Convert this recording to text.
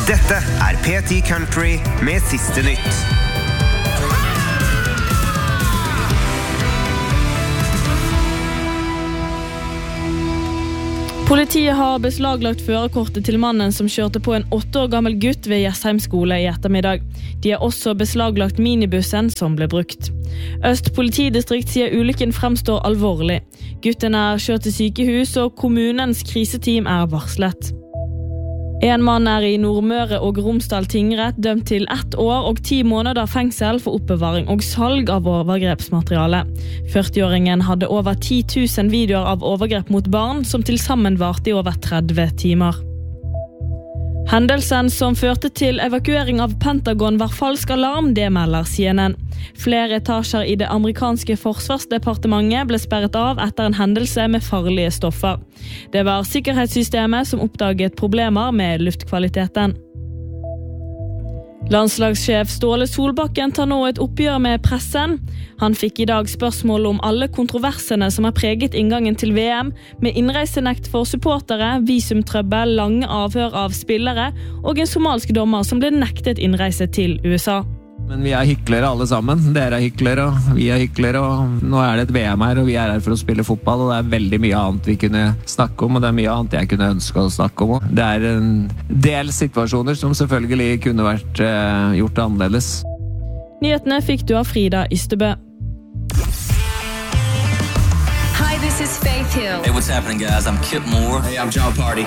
Dette P10 Country med siste nytt. Politiet har beslaglagt førerkortet til mannen som kjørte på en 8 år gammel gutt ved Jessheim skole i ettermiddag. De har også beslaglagt minibussen som ble brukt. Øst politidistrikt sier ulykken fremstår alvorlig. Gutten er kjørt til sykehus, og kommunens kriseteam er varslet. En mann er i Nordmøre og Romsdal tingrett dømt til 1 år og 10 måneder fengsel for oppbevaring og salg av overgrepsmateriale. 40-åringen hadde over 10 000 videoer av overgrep mot barn som til sammen varte i over 30 timer. Hendelsen som førte til evakuering av Pentagon var falsk alarm, det melder CNN. Flere etasjer i det amerikanske forsvarsdepartementet ble sperret av etter en hendelse med farlige stoffer. Det var sikkerhetssystemet som oppdaget problemer med luftkvaliteten. Landslagssjef Ståle Solbakken tar nå et oppgjør med pressen. Han fikk i dag spørsmål om alle kontroversene som har preget inngangen til VM, med innreisenekt for supportere, visumtrøbbel, lange avhør av spillere og en somalsk dommer som ble nektet innreise til USA. Men vi er hyklere alle sammen. Dere er hyklere, og vi er hyklere, og nå er det et VM her, og vi er her for å spille fotball, og det er veldig mye annet vi kunne snakke om, og det er mye annet jeg kunne ønske å snakke om. Det er en del situasjoner som selvfølgelig kunne vært gjort annerledes. Nyhetene fikk du av Frida Ystebø. Hi, this is Faith Hill. Hey, what's happening, guys? I'm Kip Moore. Hey, I'm John Party.